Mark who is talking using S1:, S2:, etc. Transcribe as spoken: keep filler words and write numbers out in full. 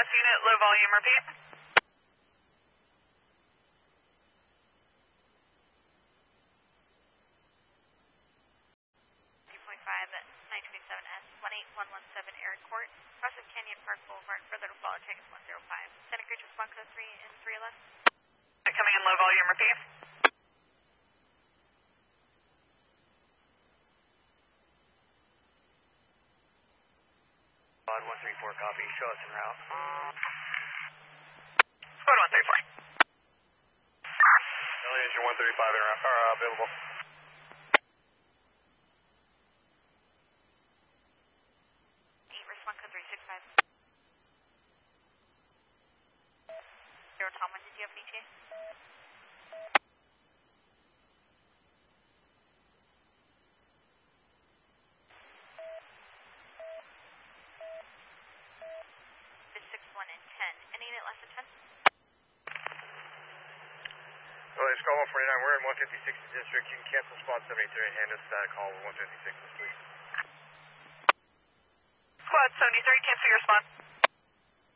S1: Last unit, low volume, repeat.
S2: three point five, nine twenty-seven S, one eight one one seven Eric Court, cross of Canyon Park Boulevard, further to follow, check is one zero five. Santa Cruz response code three and three eleven.
S1: Coming in low volume, repeat.
S3: Squad one three four, copy. Show us en route.
S1: Squad one three four.
S3: Elevation one thirty-five en route, uh, available.
S2: eight, response code three six five. Zero Tom, when did you have an E T A? six one and ten. Any unit less than ten?
S3: Well, it's call one forty-nine. We're in one fifty-sixth district. You can cancel spot seventy-three and hand us that call with one fifty-six, please.
S1: Squad seventy-three, cancel your spot.